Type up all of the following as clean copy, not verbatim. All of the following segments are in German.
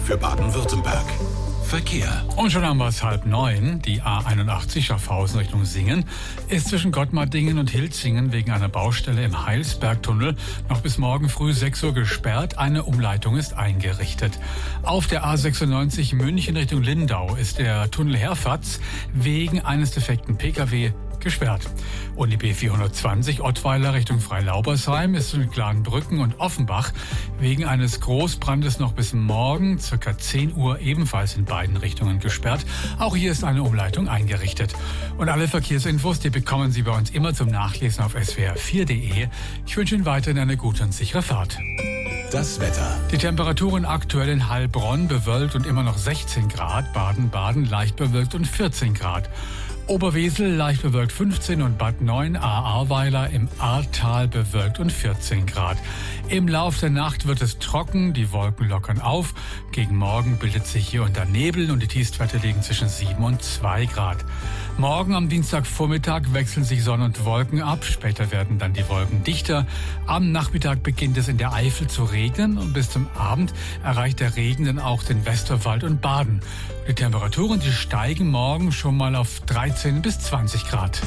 für Baden-Württemberg. Verkehr. Und schon haben wir es 8:30. Die A81 Schaffhausen Richtung Singen ist zwischen Gottmardingen und Hilzingen wegen einer Baustelle im Heilsbergtunnel noch bis morgen früh 6 Uhr gesperrt. Eine Umleitung ist eingerichtet. Auf der A96 München Richtung Lindau ist der Tunnel Herfatz wegen eines defekten Pkw gesperrt. Und die B420 Ottweiler Richtung Freilaubersheim ist in Glanbrücken und Offenbach wegen eines Großbrandes noch bis morgen ca. 10 Uhr ebenfalls in beiden Richtungen gesperrt. Auch hier ist eine Umleitung eingerichtet. Und alle Verkehrsinfos, die bekommen Sie bei uns immer zum Nachlesen auf swr4.de. Ich wünsche Ihnen weiterhin eine gute und sichere Fahrt. Das Wetter. Die Temperaturen aktuell in Heilbronn bewölkt und immer noch 16 Grad, Baden-Baden leicht bewölkt und 14 Grad. Oberwesel leicht bewölkt 15 und Bad 9 Ahrweiler im Ahrtal bewölkt und 14 Grad. Im Lauf der Nacht wird es trocken, die Wolken lockern auf. Gegen Morgen bildet sich hier und da Nebel und die Tiefstwerte liegen zwischen 7 und 2 Grad. Morgen am Dienstagvormittag wechseln sich Sonne und Wolken ab. Später werden dann die Wolken dichter. Am Nachmittag beginnt es in der Eifel zu regnen und bis zum Abend erreicht der Regen dann auch den Westerwald und Baden. Die Temperaturen, die steigen morgen schon mal auf 13 bis 20 Grad.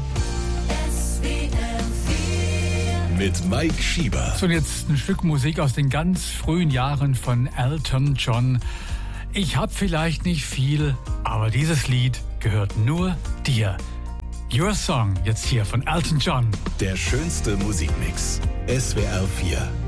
Mit Mike Schieber. So, und jetzt ein Stück Musik aus den ganz frühen Jahren von Elton John. Ich hab vielleicht nicht viel, aber dieses Lied gehört nur dir. Your Song, jetzt hier von Elton John. Der schönste Musikmix. SWR 4.